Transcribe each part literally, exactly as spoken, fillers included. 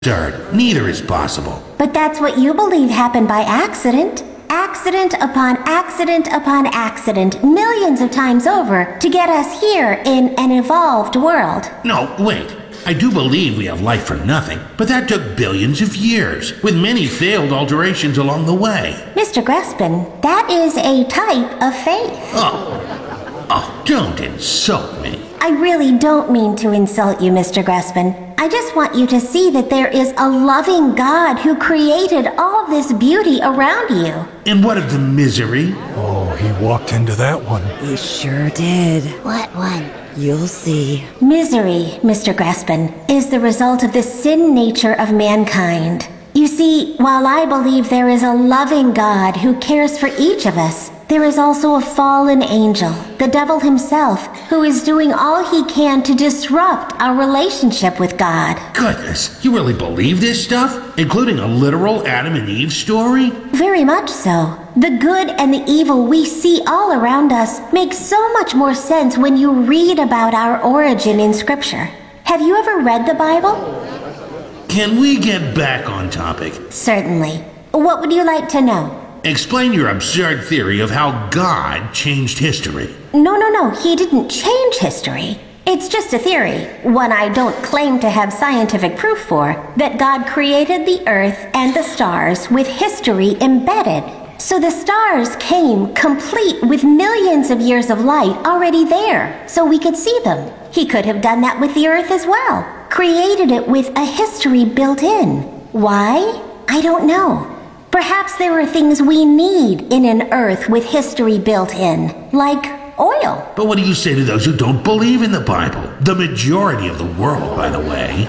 absurd. Neither is possible. But that's what you believe happened by accident. Accident upon accident upon accident, millions of times over, to get us here in an evolved world. No, wait. I do believe we have life from nothing, but that took billions of years, with many failed alterations along the way. Mister Grespin, that is a type of faith. Oh, oh, don't insult me. I really don't mean to insult you, Mister Grespin. I just want you to see that there is a loving God who created all this beauty around you. And what of the misery? Oh, he walked into that one. He sure did. What one? You'll see. Misery, Mister Grespin, is the result of the sin nature of mankind. You see, while I believe there is a loving God who cares for each of us, there is also a fallen angel, the devil himself, who is doing all he can to disrupt our relationship with God. Goodness, you really believe this stuff? Including a literal Adam and Eve story? Very much so. The good and the evil we see all around us makes so much more sense when you read about our origin in Scripture. Have you ever read the Bible? Can we get back on topic? Certainly. What would you like to know? Explain your absurd theory of how God changed history. No, no, no. He didn't change history. It's just a theory, one I don't claim to have scientific proof for, that God created the earth and the stars with history embedded. So the stars came complete with millions of years of light already there, so we could see them. He could have done that with the earth as well, created it with a history built in. Why? I don't know. Perhaps there are things we need in an earth with history built in, like oil. But what do you say to those who don't believe in the Bible? The majority of the world, by the way.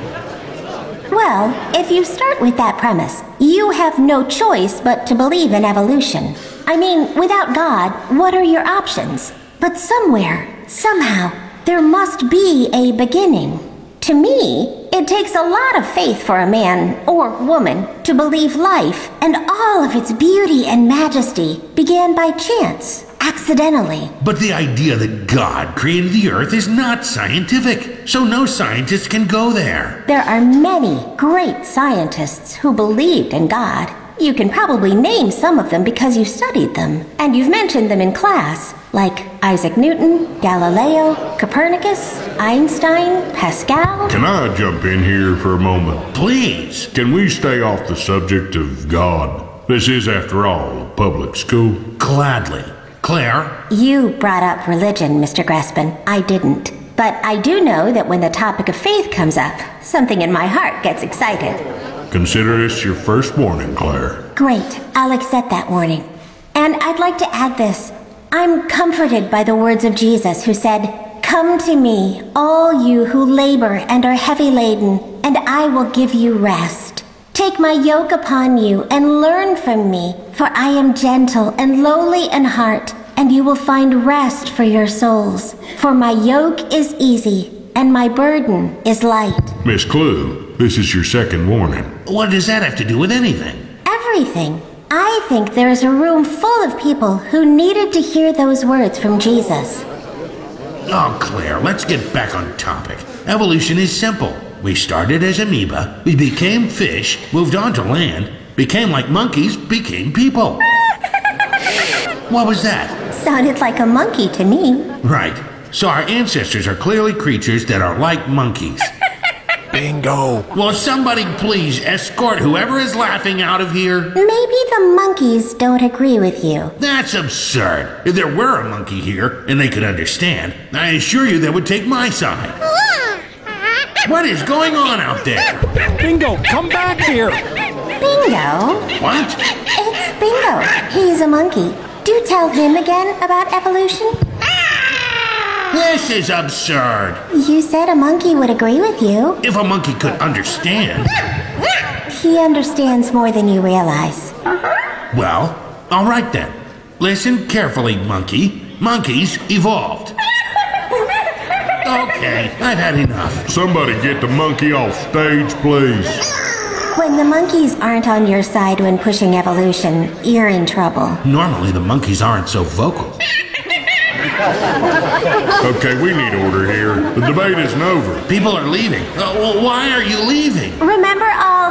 Well, if you start with that premise, you have no choice but to believe in evolution. I mean, without God, what are your options? But somewhere, somehow, there must be a beginning. To me, it takes a lot of faith for a man or woman to believe life and all of its beauty and majesty began by chance, accidentally. But the idea that God created the earth is not scientific, so no scientist can go there. There are many great scientists who believed in God. You can probably name some of them because you studied them, and you've mentioned them in class, like Isaac Newton, Galileo, Copernicus, Einstein, Pascal. Can I jump in here for a moment? Please. Can we stay off the subject of God? This is, after all, a public school. Gladly. Claire? You brought up religion, Mister Grespin. I didn't. But I do know that when the topic of faith comes up, something in my heart gets excited. Consider this your first warning, Claire. Great. I'll accept that warning. And I'd like to add this. I'm comforted by the words of Jesus, who said, "Come to me, all you who labor and are heavy laden, and I will give you rest. Take my yoke upon you and learn from me, for I am gentle and lowly in heart, and you will find rest for your souls. For my yoke is easy, and my burden is light." Miss Clue, this is your second warning. What does that have to do with anything? Everything. I think there is a room full of people who needed to hear those words from Jesus. Oh, Claire, let's get back on topic. Evolution is simple. We started as amoeba, we became fish, moved on to land, became like monkeys, became people. What was that? Sounded like a monkey to me. Right. So our ancestors are clearly creatures that are like monkeys. Bingo. Will somebody please escort whoever is laughing out of here? Maybe the monkeys don't agree with you. That's absurd. If there were a monkey here and they could understand, I assure you they would take my side. What is going on out there? Bingo, come back here. Bingo? What? It's Bingo. He's a monkey. Do tell him again about evolution. This is absurd. You said a monkey would agree with you. If a monkey could understand. He understands more than you realize. Well, all right then. Listen carefully, monkey. Monkeys evolved. Okay, I've had enough. Somebody get the monkey off stage, please. When the monkeys aren't on your side when pushing evolution, you're in trouble. Normally the monkeys aren't so vocal. Okay, we need order here. The debate isn't over. People are leaving. Uh, well, why are you leaving? Remember all